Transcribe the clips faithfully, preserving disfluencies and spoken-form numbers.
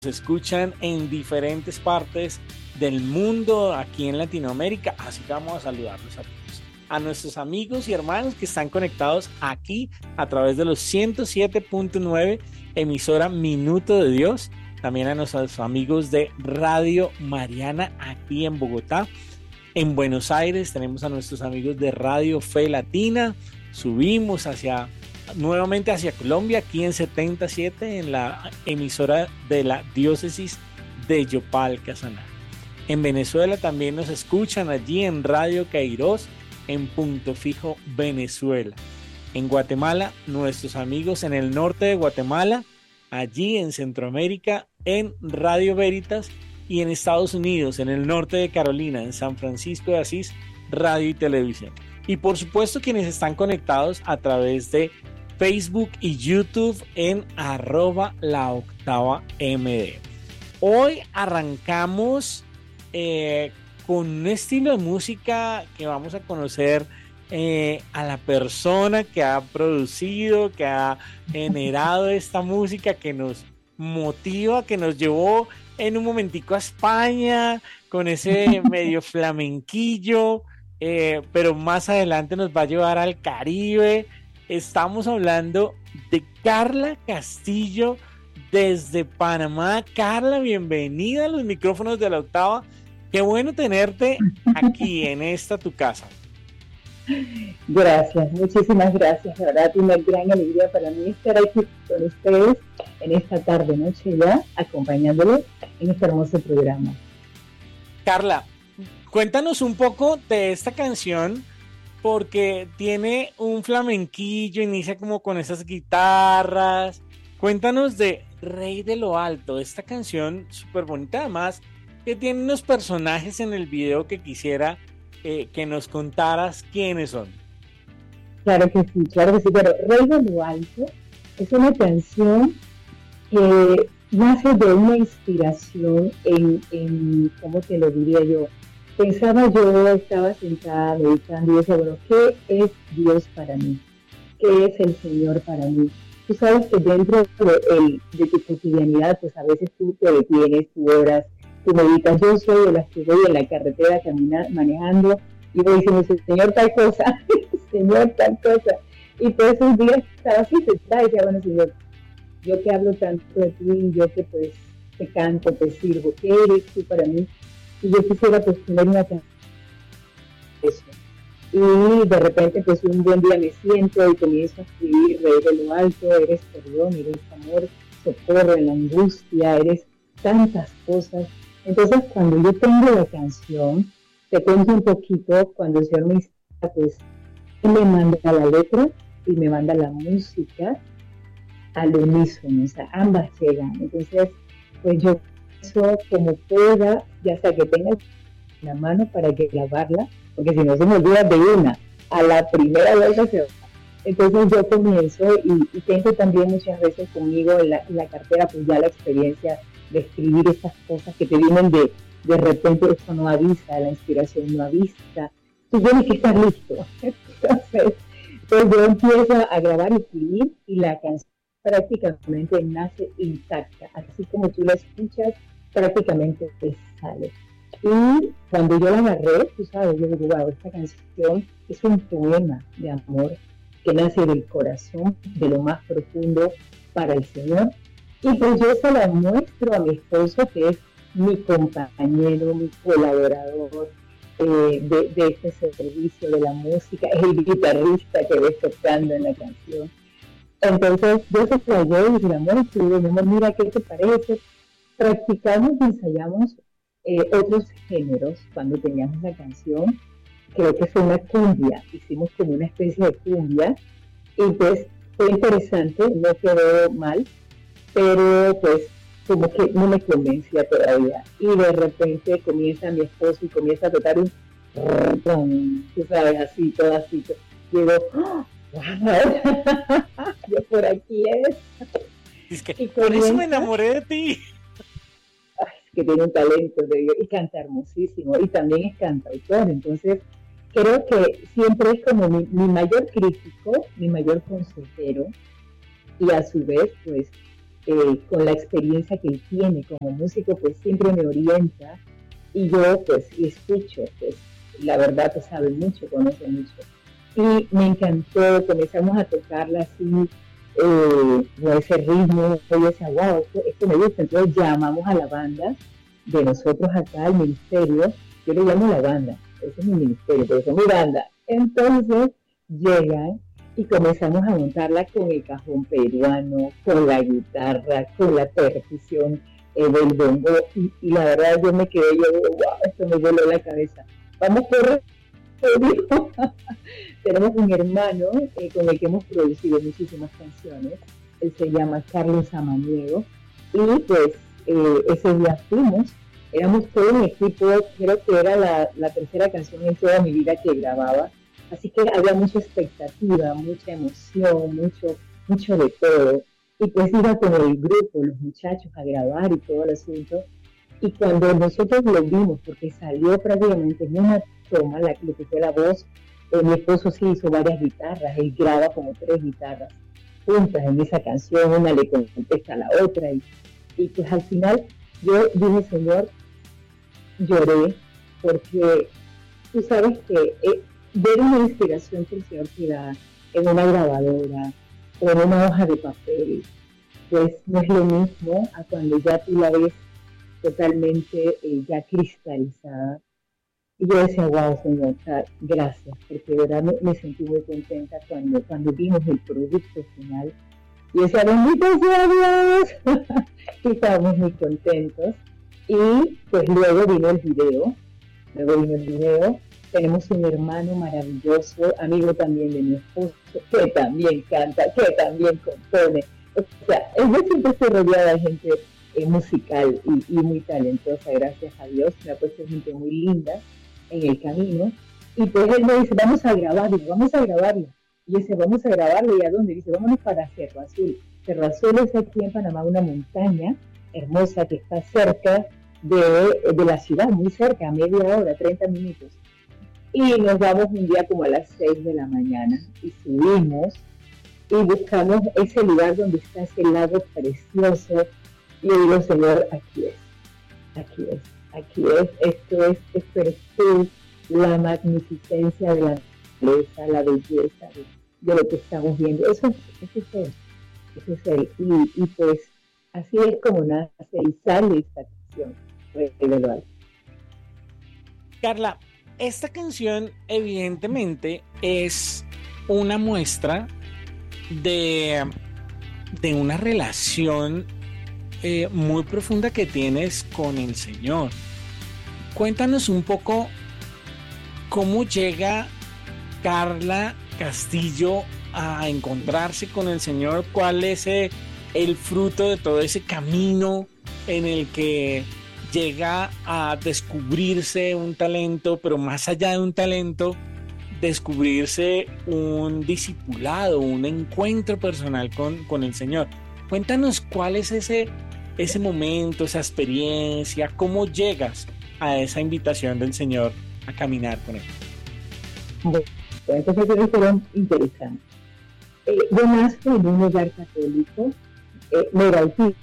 escuchan en diferentes partes del mundo, aquí en Latinoamérica, así que vamos a saludarlos a todos, a nuestros amigos y hermanos que están conectados aquí a través de los ciento siete punto nueve, emisora Minuto de Dios, también a nuestros amigos de Radio Mariana aquí en Bogotá. En Buenos Aires tenemos a nuestros amigos de Radio Fe Latina, subimos hacia nuevamente hacia Colombia, aquí en setenta y siete, en la emisora de la diócesis de Yopal, Casanare. En Venezuela también nos escuchan allí en Radio Kairos, en Punto Fijo, Venezuela. En Guatemala, nuestros amigos en el norte de Guatemala, allí en Centroamérica, en Radio Veritas, y en Estados Unidos, en el norte de Carolina, en San Francisco de Asís, Radio y Televisión. Y por supuesto quienes están conectados a través de Facebook y YouTube en arroba la octava M D. Hoy arrancamos eh, con un estilo de música que vamos a conocer eh, a la persona que ha producido, que ha generado esta música, que nos motiva, que nos llevó en un momentico a España con ese medio flamenquillo, eh, pero más adelante nos va a llevar al Caribe. Estamos hablando de Carla Castillo desde Panamá. Carla, bienvenida a los micrófonos de la octava. Qué bueno tenerte aquí en esta tu casa. Gracias, muchísimas gracias. La verdad, una gran alegría para mí estar aquí con ustedes en esta tarde, noche ya, acompañándoles en este hermoso programa. Carla, cuéntanos un poco de esta canción, porque tiene un flamenquillo, inicia como con esas guitarras. Cuéntanos de Rey de lo Alto, esta canción súper bonita, además que tiene unos personajes en el video que quisiera eh, que nos contaras quiénes son. Claro que sí, claro que sí, pero Rey de lo Alto es una canción que nace de una inspiración en, en ¿cómo te lo diría yo? Pensaba yo, estaba sentada meditando y decía, bueno, ¿qué es Dios para mí? ¿Qué es el Señor para mí? Tú sabes que dentro de, el, de tu cotidianidad, pues a veces tú te detienes, tú oras, tú meditas. Yo soy de las que voy en la carretera caminando, manejando, y voy diciendo, Señor, tal cosa, Señor, tal cosa. Y pues un día estaba así, sentada y decía, bueno, Señor, yo que hablo tanto de ti, yo que pues te canto, te sirvo, ¿qué eres tú para mí? Y yo quisiera pues tener una canción de eso. Y de repente pues un buen día me siento y comienzo a escribir, Rey de lo Alto, eres perdón, eres amor, socorro en la angustia, eres tantas cosas. Entonces cuando yo tengo la canción, te cuento un poquito, cuando el Señor me inspira, pues Él me manda la letra y me manda la música al unísono, o sea, ambas llegan. Entonces pues yo eso como pueda, ya sea que tenga la mano para que grabarla, porque si no se me olvida de una, a la primera vez se va. Entonces yo comienzo y, y tengo también muchas veces conmigo en la, en la cartera pues ya la experiencia de escribir estas cosas que te vienen de, de repente, esto no avisa, la inspiración no avisa, tú tienes que estar listo. Entonces pues yo empiezo a grabar y escribir y la canción prácticamente nace intacta, así como tú la escuchas, prácticamente te sale. Y cuando yo la agarré, tú sabes, yo digo, wow, esta canción es un poema de amor que nace del corazón, de lo más profundo para el Señor. Y pues yo se la muestro a mi esposo, que es mi compañero, mi colaborador eh, de, de este servicio de la música, es el guitarrista que ves tocando en la canción. Entonces yo se la llevo y se la muestro y digo, mi amor, mira, ¿qué te parece? Practicamos y ensayamos eh, otros géneros cuando teníamos la canción. Creo que fue una cumbia, hicimos como una especie de cumbia y pues fue interesante, no quedó mal, pero pues como que no me convencía todavía. Y de repente comienza mi esposo y comienza a tocar un rum, tú sabes, así, todo así. Digo, ¡oh! ¡Wow! Yo por aquí es. Es que por eso me enamoré de ti. Ay, es que tiene un talento de, y canta hermosísimo y también es cantautor. Entonces creo que siempre es como mi, mi mayor crítico, mi mayor consejero y a su vez pues eh, con la experiencia que él tiene como músico, pues siempre me orienta y yo pues escucho, pues la verdad que sabe mucho, conoce mucho. Y me encantó, comenzamos a tocarla así, eh, con ese ritmo, y yo decía, wow, esto, esto me gusta. Entonces llamamos a la banda de nosotros acá, al ministerio, yo le llamo la banda, ese es mi ministerio, pero es mi banda. Entonces llegan y comenzamos a montarla con el cajón peruano, con la guitarra, con la percusión eh, del bombo, y, y la verdad yo me quedé, yo digo, wow, esto me voló la cabeza. Vamos por tenemos un hermano eh, con el que hemos producido muchísimas canciones, él se llama Carlos Amaniego, y pues eh, ese día fuimos, éramos todo un equipo, creo que era la, la tercera canción en toda mi vida que grababa, así que había mucha expectativa, mucha emoción, mucho, mucho de todo, y pues iba con el grupo, los muchachos a grabar y todo el asunto, y cuando nosotros lo vimos, porque salió prácticamente en una toma, la, lo que fue la voz, eh, mi esposo sí hizo varias guitarras, él graba como tres guitarras juntas en esa canción, una le contesta a la otra, y, y pues al final yo dije, Señor, lloré, porque tú sabes que eh, ver una inspiración que el Señor te da en una grabadora o en una hoja de papel, pues no es lo mismo a cuando ya tú la ves totalmente eh, ya cristalizada. Y yo decía, wow, Señor, o sea, gracias, porque de verdad me, me sentí muy contenta cuando, cuando vimos el producto final. Y decía, bendito sea Dios, y estábamos muy contentos. Y pues luego vino el video, luego vino el video. Tenemos un hermano maravilloso, amigo también de mi esposo, que también canta, que también compone. O sea, yo siempre estoy rodeada de gente eh, musical y, y muy talentosa, gracias a Dios. Me ha puesto gente muy linda en el camino. Y pues él me dice, vamos a grabarlo, vamos a grabarlo. Y yo dice, vamos a grabarlo, ¿y a dónde? Y dice, vámonos para Cerro Azul. Cerro Azul es aquí en Panamá una montaña hermosa que está cerca de, de la ciudad, muy cerca, a media hora, treinta minutos. Y nos vamos un día como a las seis de la mañana y subimos y buscamos ese lugar donde está ese lago precioso. Y yo digo, Señor, aquí es, aquí es, aquí es, esto es, esto es tú, la magnificencia de la belleza, la belleza de, de lo que estamos viendo. Eso, eso es él, eso es él. Y, y pues así es como nace y sale esta canción, de verdad. Carla, esta canción evidentemente es una muestra de, de una relación eh, muy profunda que tienes con el Señor. Cuéntanos un poco cómo llega Carla Castillo a encontrarse con el Señor, cuál es eh, el fruto de todo ese camino en el que llega a descubrirse un talento, pero más allá de un talento, descubrirse un discipulado, un encuentro personal con, con el Señor. Cuéntanos cuál es ese, ese momento, esa experiencia, cómo llegas a esa invitación del Señor a caminar con Él. Bueno, entonces es fueron interesantes. Eh, yo nazco en un hogar católico, eh, me bauticé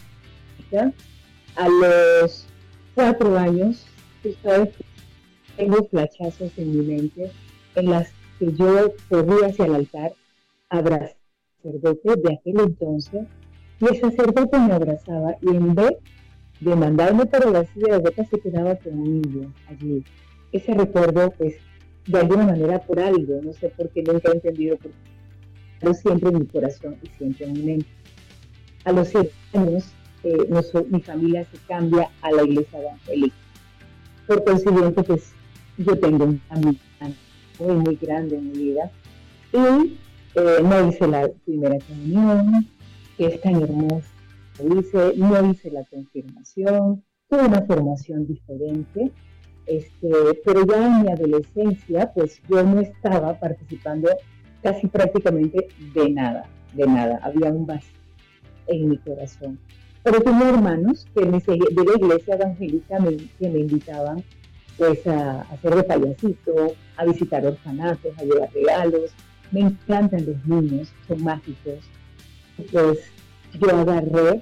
a los cuatro años, tú sabes, tengo flachazos en mi mente en las que yo corrí hacia el altar, abrazé al sacerdote de aquel entonces, y el sacerdote me abrazaba, y en vez de mandarme para la silla de ruedas se quedaba conmigo allí. Ese recuerdo, pues, de alguna manera por algo, no sé por qué, nunca he entendido por qué, pero siempre en mi corazón y siempre en mi mente. A los siete años, Eh, no so, mi familia se cambia a la iglesia evangélica. Por consiguiente, pues yo tengo un cambio muy, muy grande en mi vida. Y eh, no hice la primera comunión, que es tan hermosa. Hice, no hice la confirmación, tuve una formación diferente. Este, pero ya en mi adolescencia, pues yo no estaba participando casi prácticamente de nada, de nada. Había un vacío en mi corazón. Pero tenía hermanos que me seguían, de la iglesia evangélica me, que me invitaban pues a, a hacer de payasito, a visitar orfanatos, a llevar regalos. Me encantan los niños, son mágicos. Pues yo agarré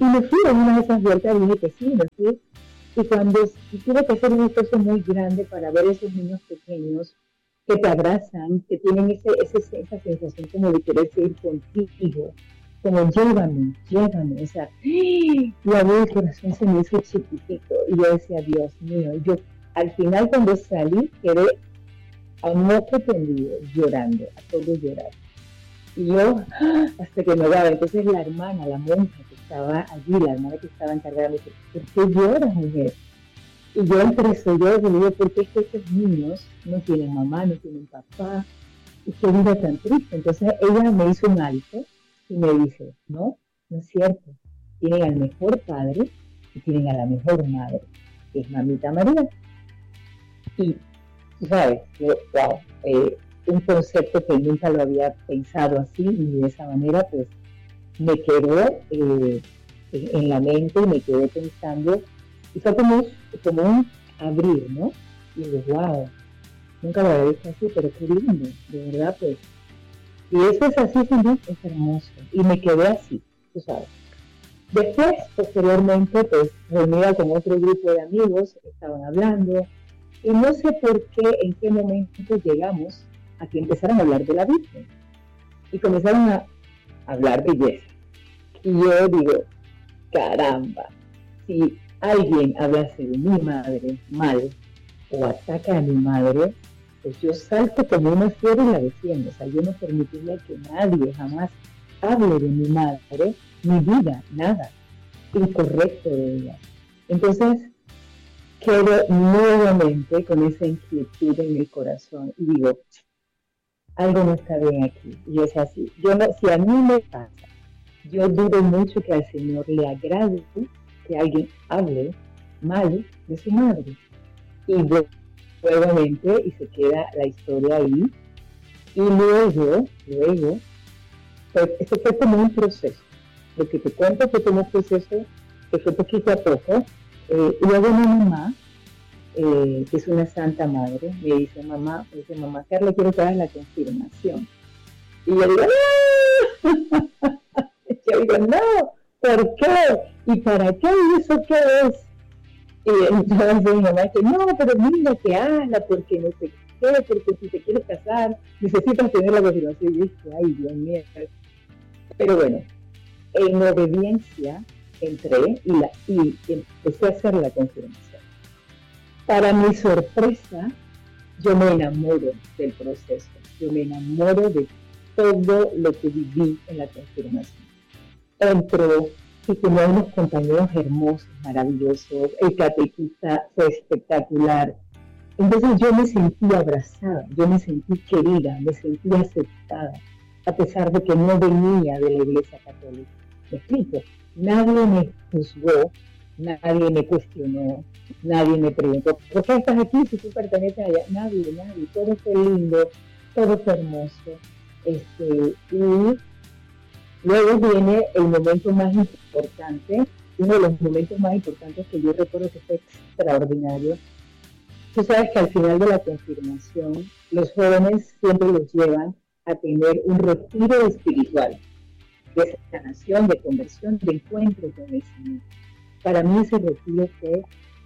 Y me fui en una de esas vueltas, dije que sí, me fui. Y cuando y tuve que hacer un esfuerzo muy grande para ver esos niños pequeños que te abrazan, que tienen ese, ese, esa sensación como de querer seguir contigo, como llévame, llévame, o sea, y a mí el corazón se me hizo chiquitito, y yo decía, Dios mío, yo al final cuando salí quedé a un moco tendido, llorando, a todo llorar. Y yo, hasta que me daba, entonces la hermana, la monja que estaba allí, la hermana que estaba encargada, me dice, ¿por qué lloras, mujer? Y yo entre sollozos le digo, ¿por qué es que estos niños no tienen mamá, no tienen papá? Y qué vida tan triste. Entonces ella me hizo un alto y me dice, no, no es cierto. Tienen al mejor padre y tienen a la mejor madre, que es Mamita María. Y, ¿sabes? Yo, wow, eh, un concepto que nunca lo había pensado así y de esa manera, pues me quedó eh, en la mente y me quedé pensando, y fue como, como un abrir, ¿no? Y digo, wow, nunca lo había visto así, pero qué lindo, de verdad, pues. Y eso es así, señor, es hermoso. Y me quedé así, tú sabes. Después, posteriormente, pues, reunida con otro grupo de amigos, estaban hablando, y no sé por qué, en qué momento llegamos a que empezaron a hablar de la Virgen. Y comenzaron a hablar de belleza. Y yo digo, caramba, si alguien hablase de mi madre mal o ataca a mi madre, pues yo salto como una fiera y la defiendo. O sea, yo no permitiría que nadie jamás hable de mi madre, mi vida, nada incorrecto de ella. Entonces, quedo nuevamente con esa inquietud en el corazón y digo, algo no está bien aquí. Y es así. Yo no, si a mí me pasa, yo dudo mucho que al Señor le agrade que alguien hable mal de su madre. Y nuevamente, y se queda la historia ahí. Y luego, luego, pues, esto fue como un proceso. Lo que te cuento fue como un proceso que fue poquito a poco. Eh, luego mi mamá, eh, que es una santa madre, me dice, mamá, me dice, mamá, Carla, quiero que hagas la confirmación. Y yo digo, ¡ah! Yo digo, no, ¿por qué? ¿Y para qué? ¿Y eso qué es? Y entonces mi mamá dice, no, pero mira que hazla, porque no sé qué, porque si te quieres casar, necesitas tener la confirmación. Y yo dije, ay, Dios mío. Pero bueno, en obediencia entré y, la, y empecé a hacer la confirmación. Para mi sorpresa, yo me enamoro del proceso, yo me enamoro de todo lo que viví en la confirmación. Entró y tenía unos compañeros hermosos, maravillosos, el catequista fue espectacular. Entonces yo me sentí abrazada, yo me sentí querida, me sentí aceptada, a pesar de que no venía de la Iglesia Católica. ¿Me explico? Nadie me juzgó, nadie me cuestionó, nadie me preguntó, ¿por qué estás aquí si tú perteneces allá? Nadie, nadie, todo fue lindo, todo fue hermoso. Este, y luego viene el momento más importante, uno de los momentos más importantes que yo recuerdo que fue extraordinario. Tú sabes que al final de la confirmación, los jóvenes siempre los llevan a tener un retiro espiritual, de sanación, de conversión, de encuentro con el Señor. Para mí ese retiro fue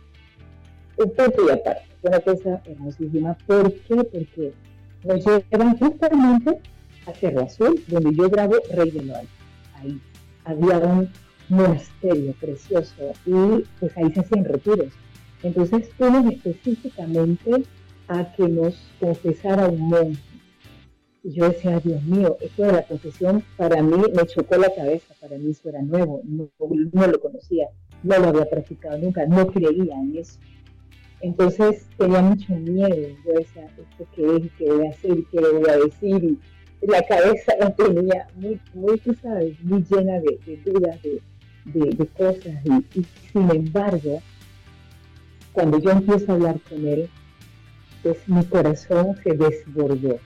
un punto y aparte, fue una cosa hermosísima. ¿Por qué? Porque nos llevan justamente a Cerro Azul, donde yo grabo Rey de lo Alto. Ahí había un monasterio precioso y pues ahí se hacían retiros. Entonces fuimos específicamente a que nos confesara un monje. Y yo decía, Dios mío, esto de la confesión para mí me chocó la cabeza, para mí eso era nuevo, no, no lo conocía, no lo había practicado nunca, no creía en eso. Entonces tenía mucho miedo, yo decía, ¿esto qué es? ¿Qué voy a hacer? ¿Qué le voy a decir? Y la cabeza la tenía muy, muy, tú sabes, muy llena de, de dudas, de, de, de cosas. Y, y sin embargo, cuando yo empiezo a hablar con él, pues mi corazón se desbordó.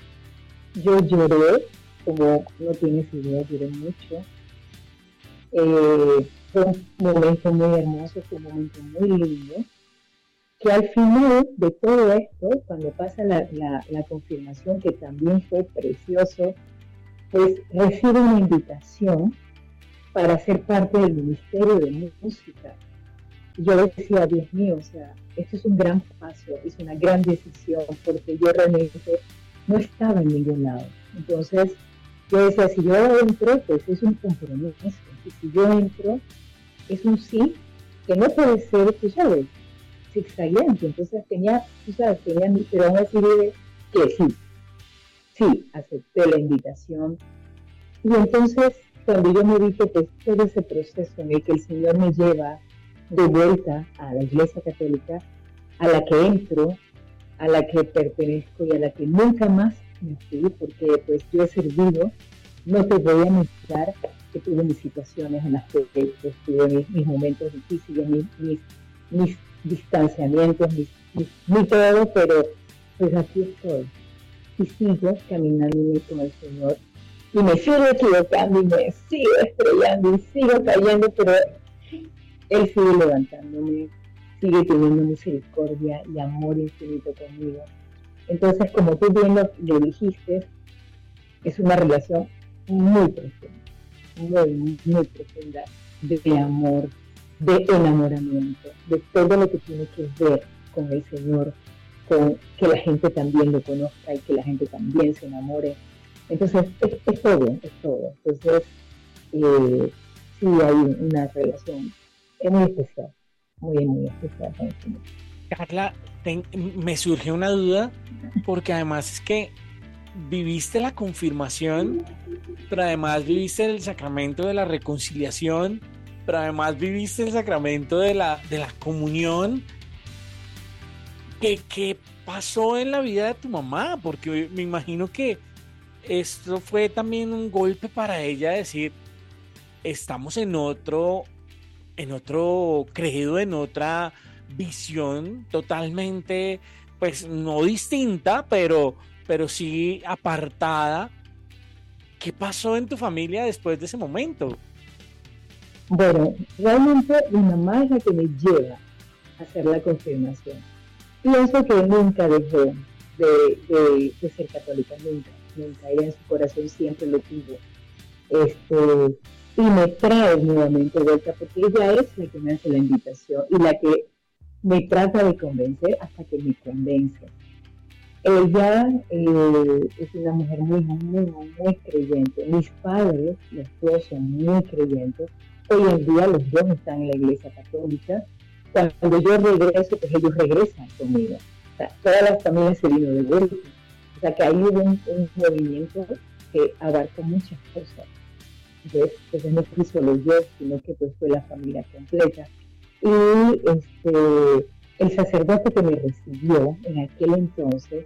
Yo lloré, como no tienes idea, lloré mucho. Eh, fue un momento muy hermoso, fue un momento muy lindo. Que al final de todo esto, cuando pasa la, la, la confirmación, que también fue precioso, pues recibo una invitación para ser parte del ministerio de música. Y yo decía, Dios mío, o sea, esto es un gran paso, es una gran decisión, porque yo realmente no estaba en ningún lado. Entonces, yo decía, si yo entro, pues es un compromiso. Y si yo entro, es un sí, que no puede ser, tú sabes, zigzagueante. Entonces tenía, tú sabes, tenía, pero aún así dije que sí, sí, acepté la invitación. Y entonces, cuando yo me vi que pues, todo ese proceso en el que el Señor me lleva de vuelta a la Iglesia Católica, a la que entro, a la que pertenezco y a la que nunca más me fui, porque pues yo he servido, no te voy a mostrar que tuve mis situaciones en las que pues, tuve mis, mis momentos difíciles, mis, mis, mis distanciamientos, mis, mis, mi todo, pero pues aquí estoy y sigo caminando con el Señor y me sigo equivocando y me sigo estrellando y sigo cayendo, pero Él sigue levantándome, sigue teniendo misericordia y amor infinito conmigo. Entonces, como tú bien lo, lo dijiste, es una relación muy profunda, muy, muy profunda de amor, de enamoramiento, de todo lo que tiene que ver con el Señor, con que la gente también lo conozca y que la gente también se enamore. Entonces, es, es todo, es todo. Entonces, eh, sí hay una relación muy especial, muy, muy especial con el Señor. Carla, ten, me surge una duda, porque además es que viviste la confirmación, pero además viviste el sacramento de la reconciliación, pero además viviste el sacramento de la, de la comunión. ¿Qué, ¿Qué pasó en la vida de tu mamá? Porque me imagino que esto fue también un golpe para ella, decir, estamos en otro, en otro credo, en otra visión totalmente, pues no distinta, pero, pero sí apartada. ¿Qué pasó en tu familia después de ese momento? Bueno, realmente mi mamá es la que me lleva a hacer la confirmación. Pienso que nunca dejó de, de, de ser católica, nunca, nunca. Ella en su corazón siempre lo tuvo. Este, y me trae nuevamente de vuelta porque ella es la que me hace la invitación y la que me trata de convencer hasta que me convence. Ella eh, es una mujer muy, muy, muy creyente. Mis padres, los dos son muy creyentes. Hoy en día los dos están en la Iglesia Católica. Cuando yo regreso, pues ellos regresan conmigo. O sea, toda la familia se vino de vuelta. O sea, que hay un, un movimiento que abarca muchas cosas. Entonces, entonces no fui solo yo, sino que pues fue la familia completa. Y este, el sacerdote que me recibió en aquel entonces,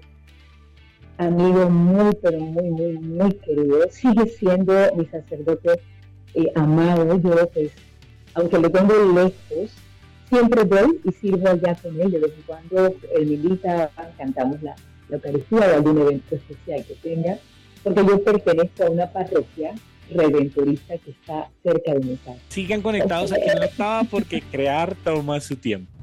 amigo muy, pero muy, muy, muy querido, sigue siendo mi sacerdote eh, amado. Yo pues, aunque lo tengo lejos, siempre voy y sirvo allá con él. De vez en cuando él me invita, cantamos la, la Eucaristía o algún evento especial que tenga, porque yo pertenezco a una parroquia redentorista que está cerca de mi casa. Sigan conectados aquí en La Octava porque crear toma su tiempo.